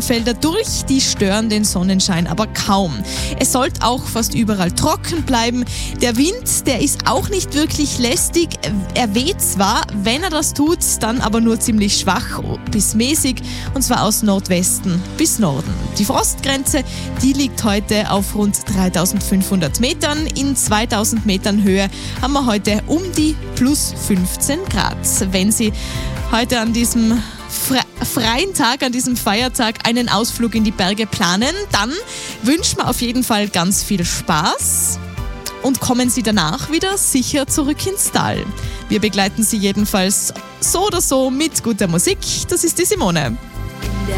Regenfelder durch, die stören den Sonnenschein aber kaum. Es sollte auch fast überall trocken bleiben. Der Wind, der ist auch nicht wirklich lästig. Er weht zwar, wenn er das tut, dann aber nur ziemlich schwach bis mäßig, und zwar aus Nordwesten bis Norden. Die Frostgrenze, die liegt heute auf rund 3500 Metern. In 2000 Metern Höhe haben wir heute um die plus 15 Grad. Wenn Sie heute an diesem freien Tag, an diesem Feiertag einen Ausflug in die Berge planen, dann wünschen wir auf jeden Fall ganz viel Spaß und kommen Sie danach wieder sicher zurück ins Tal. Wir begleiten Sie jedenfalls so oder so mit guter Musik. Das ist die Simone.